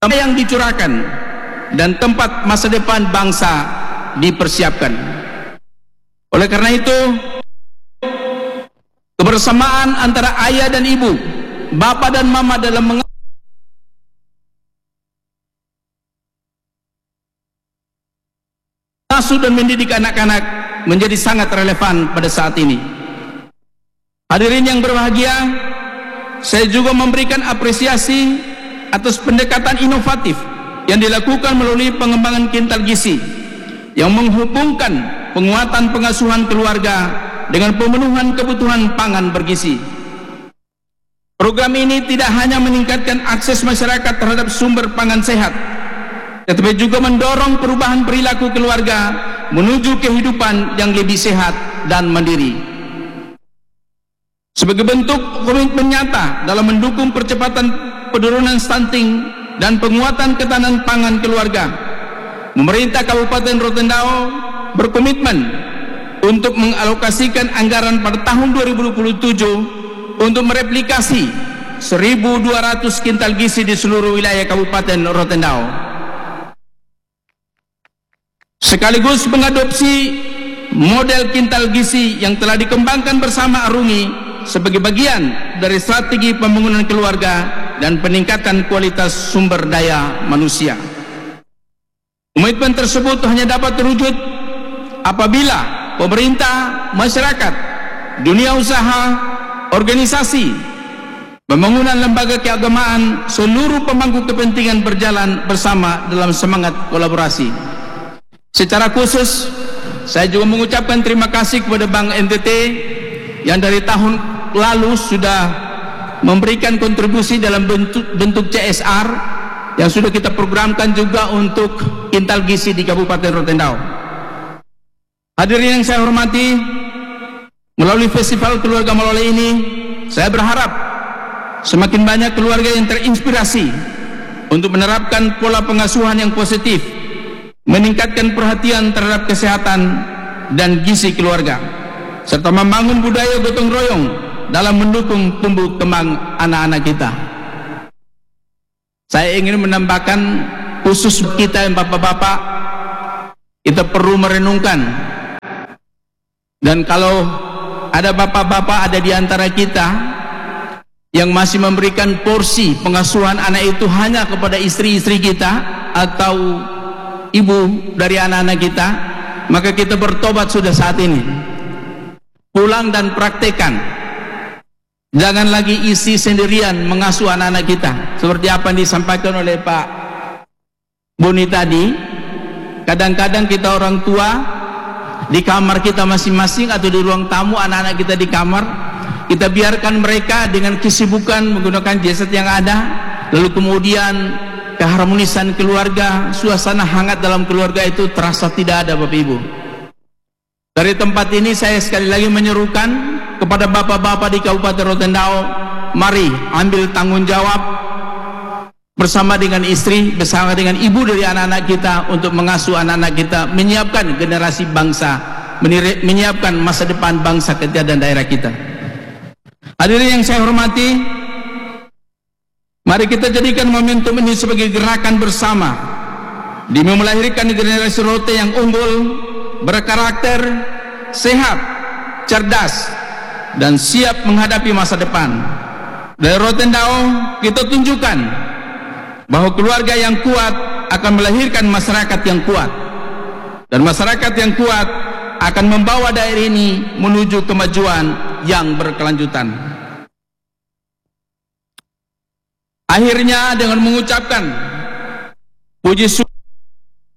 yang dicurahkan dan tempat masa depan bangsa dipersiapkan. Oleh karena itu, kebersamaan antara ayah dan ibu, bapak dan mama dalam mengasuh dan mendidik anak-anak menjadi sangat relevan pada saat ini. Hadirin yang berbahagia, saya juga memberikan apresiasi atas pendekatan inovatif yang dilakukan melalui pengembangan kintal gizi yang menghubungkan penguatan pengasuhan keluarga dengan pemenuhan kebutuhan pangan bergizi. Program ini tidak hanya meningkatkan akses masyarakat terhadap sumber pangan sehat, tetapi juga mendorong perubahan perilaku keluarga menuju kehidupan yang lebih sehat dan mandiri. Sebagai bentuk komitmen nyata dalam mendukung percepatan penurunan stunting dan penguatan ketahanan pangan keluarga, pemerintah Kabupaten Rotendao berkomitmen untuk mengalokasikan anggaran pada tahun 2027 untuk mereplikasi 1.200 kintal gizi di seluruh wilayah Kabupaten Rotendao, sekaligus mengadopsi model kintal gizi yang telah dikembangkan bersama Arungi sebagai bagian dari strategi pembangunan keluarga dan peningkatan kualitas sumber daya manusia. Komitmen tersebut hanya dapat terwujud apabila pemerintah, masyarakat, dunia usaha, organisasi, pembangunan lembaga keagamaan, seluruh pemangku kepentingan berjalan bersama dalam semangat kolaborasi. Secara khusus, saya juga mengucapkan terima kasih kepada Bank NTT yang dari tahun lalu sudah memberikan kontribusi dalam bentuk CSR yang sudah kita programkan juga untuk kintal gizi di Kabupaten Rotendao. Hadirin yang saya hormati, melalui Festival Keluarga Malole ini, saya berharap semakin banyak keluarga yang terinspirasi untuk menerapkan pola pengasuhan yang positif, meningkatkan perhatian terhadap kesehatan dan gizi keluarga, serta membangun budaya gotong royong dalam mendukung tumbuh kembang anak-anak kita. Saya ingin menambahkan, khusus kita yang bapak-bapak, kita perlu merenungkan, dan kalau ada bapak-bapak ada di antara kita yang masih memberikan porsi pengasuhan anak itu hanya kepada istri-istri kita atau ibu dari anak-anak kita, maka kita bertobat sudah saat ini. Pulang dan praktekkan. Jangan lagi isi sendirian mengasuh anak-anak kita. Seperti apa yang disampaikan oleh Pak Boni tadi, kadang-kadang kita orang tua di kamar kita masing-masing atau di ruang tamu, anak-anak kita di kamar, kita biarkan mereka dengan kesibukan menggunakan gadget yang ada, lalu kemudian keharmonisan keluarga, suasana hangat dalam keluarga itu terasa tidak ada, Bapak Ibu. Dari tempat ini saya sekali lagi menyerukan kepada bapak-bapak di Kabupaten Rotendao, mari ambil tanggung jawab bersama dengan istri, bersama dengan ibu dari anak-anak kita untuk mengasuh anak-anak kita, menyiapkan generasi bangsa, menyiapkan masa depan bangsa kita dan daerah kita. Hadirin yang saya hormati, mari kita jadikan momentum ini sebagai gerakan bersama demi melahirkan generasi Rote yang unggul, berkarakter, sehat, cerdas, dan siap menghadapi masa depan. Dari Rotendao kita tunjukkan bahwa keluarga yang kuat akan melahirkan masyarakat yang kuat, dan masyarakat yang kuat akan membawa daerah ini menuju kemajuan yang berkelanjutan. Akhirnya dengan mengucapkan puji syukur